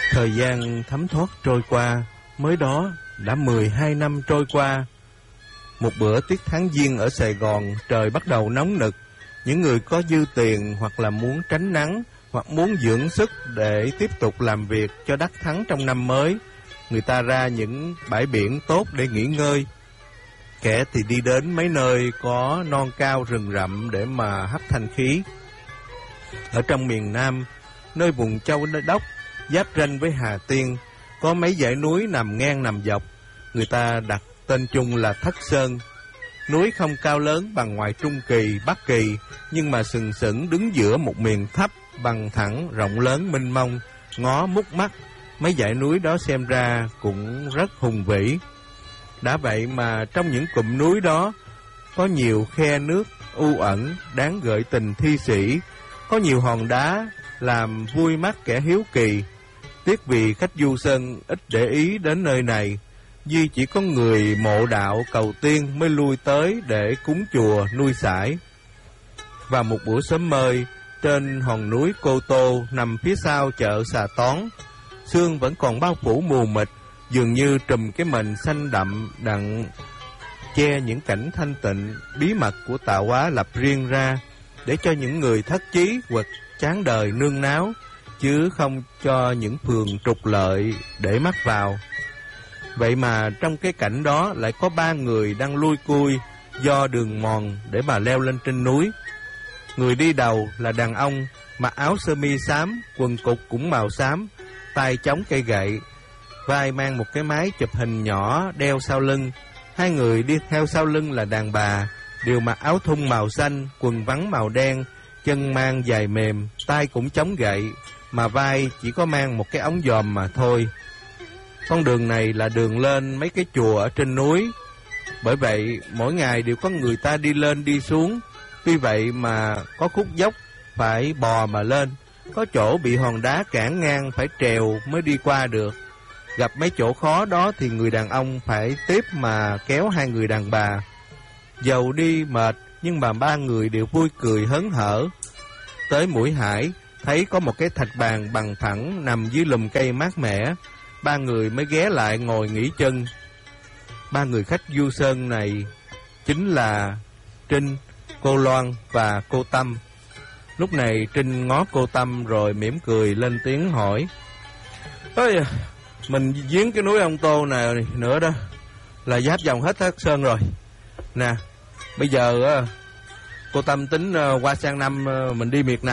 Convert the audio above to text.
Thời gian thấm thoát trôi qua, mới đó đã 12 năm trôi qua. Một bữa tiết tháng giêng ở Sài Gòn, trời bắt đầu nóng nực. Những người có dư tiền hoặc là muốn tránh nắng hoặc muốn dưỡng sức để tiếp tục làm việc cho đắc thắng trong năm mới, người ta ra những bãi biển tốt để nghỉ ngơi. Kẻ thì đi đến mấy nơi có non cao rừng rậm để mà hấp thanh khí. Ở trong miền Nam, nơi vùng Châu Đốc giáp ranh với Hà Tiên, có mấy dãy núi nằm ngang nằm dọc, người ta đặt tên chung là Thất Sơn. Núi không cao lớn bằng ngoài Trung Kỳ, Bắc Kỳ, nhưng mà sừng sững đứng giữa một miền thấp, bằng thẳng, rộng lớn, mênh mông, ngó mút mắt. Mấy dãy núi đó xem ra cũng rất hùng vĩ. Đã vậy mà trong những cụm núi đó có nhiều khe nước u ẩn đáng gợi tình thi sĩ, có nhiều hòn đá làm vui mắt kẻ hiếu kỳ. Tiếc vì khách du sơn ít để ý đến nơi này, duy chỉ có người mộ đạo cầu tiên mới lui tới để cúng chùa nuôi sải. Vào một buổi sớm mơi, trên hòn núi Cô Tô nằm phía sau chợ Xà Tón, sương vẫn còn bao phủ mù mịt, dường như trùm cái mền xanh đậm đặng che những cảnh thanh tịnh bí mật của tạo hóa lập riêng ra, để cho những người thất chí hoặc chán đời nương náo, chứ không cho những phường trục lợi để mắt vào. Vậy mà trong cái cảnh đó lại có 3 người đang lui cui do đường mòn để mà leo lên trên núi. Người đi đầu là đàn ông, mặc áo sơ mi xám, quần cụt cũng màu xám, tay chống cây gậy, vai mang một cái máy chụp hình nhỏ đeo sau lưng. 2 người đi theo sau lưng là đàn bà, đều mặc áo thun màu xanh, quần vắn màu đen, chân mang giày mềm, tay cũng chống gậy, mà vai chỉ có mang một cái ống dòm mà thôi. Con đường này là đường lên mấy cái chùa ở trên núi, bởi vậy mỗi ngày đều có người ta đi lên đi xuống. Tuy vậy mà có khúc dốc phải bò mà lên, có chỗ bị hòn đá cản ngang phải trèo mới đi qua được. Gặp mấy chỗ khó đó thì người đàn ông phải tiếp mà kéo 2 người đàn bà. Dầu đi mệt nhưng mà 3 người đều vui cười hớn hở. Tới Mũi Hải, thấy có một cái thạch bàn bằng phẳng nằm dưới lùm cây mát mẻ, 3 người mới ghé lại ngồi nghỉ chân. 3 người khách du sơn này chính là Trinh, cô Loan và cô Tâm. Lúc này Trinh ngó cô Tâm rồi mỉm cười lên tiếng hỏi: "Ơi, mình giếng cái núi Ông Tô này nữa đó là giáp vòng hết Thất Sơn rồi. Nè, bây giờ cô Tâm tính qua sang năm mình đi miệt nào?"